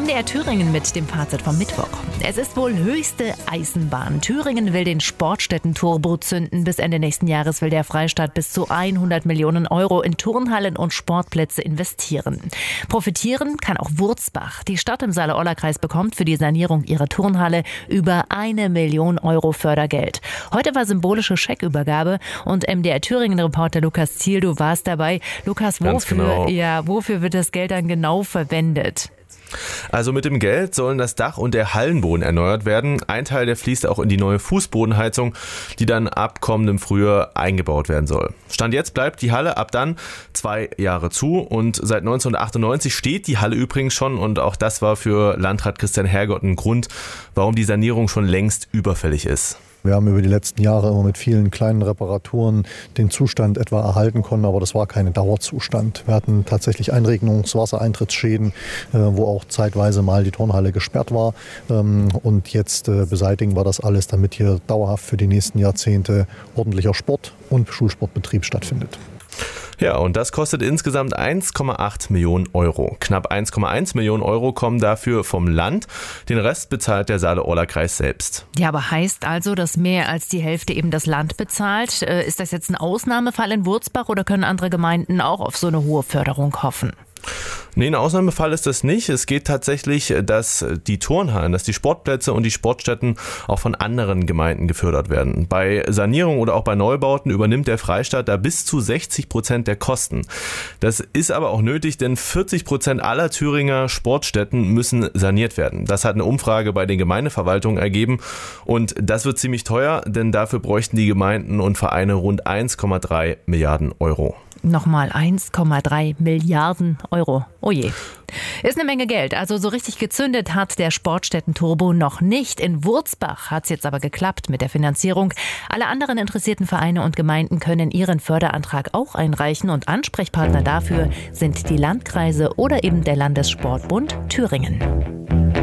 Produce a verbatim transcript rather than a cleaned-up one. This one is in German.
M D R Thüringen mit dem Fazit vom Mittwoch. Es ist wohl höchste Eisenbahn. Thüringen will den Sportstätten-Turbo zünden. Bis Ende nächsten Jahres will der Freistaat bis zu hundert Millionen Euro in Turnhallen und Sportplätze investieren. Profitieren kann auch Wurzbach. Die Stadt im Saale-Orla-Kreis bekommt für die Sanierung ihrer Turnhalle über eine Million Euro Fördergeld. Heute war symbolische Scheckübergabe und M D R Thüringen-Reporter Lukas Thiel, du warst dabei. Lukas, wofür, genau. ja, wofür wird das Geld dann genau verwendet? Also mit dem Geld sollen das Dach und der Hallenboden erneuert werden. Ein Teil, der fließt auch in die neue Fußbodenheizung, die dann ab kommendem Frühjahr eingebaut werden soll. Stand jetzt bleibt die Halle ab dann zwei Jahre zu und seit neunzehnhundertachtundneunzig steht die Halle übrigens schon und auch das war für Landrat Christian Hergott ein Grund, warum die Sanierung schon längst überfällig ist. Wir haben über die letzten Jahre immer mit vielen kleinen Reparaturen den Zustand etwa erhalten können, aber das war kein Dauerzustand. Wir hatten tatsächlich Einregnungs-, Wassereintrittsschäden, wo auch zeitweise mal die Turnhalle gesperrt war. Und jetzt beseitigen wir das alles, damit hier dauerhaft für die nächsten Jahrzehnte ordentlicher Sport und Schulsportbetrieb stattfindet. Ja, und das kostet insgesamt eins Komma acht Millionen Euro. Knapp eins Komma eins Millionen Euro kommen dafür vom Land. Den Rest bezahlt der Saale-Orla-Kreis selbst. Ja, aber heißt also, dass mehr als die Hälfte eben das Land bezahlt? Ist das jetzt ein Ausnahmefall in Wurzbach oder können andere Gemeinden auch auf so eine hohe Förderung hoffen? Nee, ein Ausnahmefall ist das nicht. Es geht tatsächlich, dass die Turnhallen, dass die Sportplätze und die Sportstätten auch von anderen Gemeinden gefördert werden. Bei Sanierung oder auch bei Neubauten übernimmt der Freistaat da bis zu sechzig Prozent der Kosten. Das ist aber auch nötig, denn vierzig Prozent aller Thüringer Sportstätten müssen saniert werden. Das hat eine Umfrage bei den Gemeindeverwaltungen ergeben und das wird ziemlich teuer, denn dafür bräuchten die Gemeinden und Vereine rund eins Komma drei Milliarden Euro. Nochmal eins Komma drei Milliarden Euro. Oh je. Ist eine Menge Geld. Also so richtig gezündet hat der Sportstätten-Turbo noch nicht. In Wurzbach hat es jetzt aber geklappt mit der Finanzierung. Alle anderen interessierten Vereine und Gemeinden können ihren Förderantrag auch einreichen. Und Ansprechpartner dafür sind die Landkreise oder eben der Landessportbund Thüringen.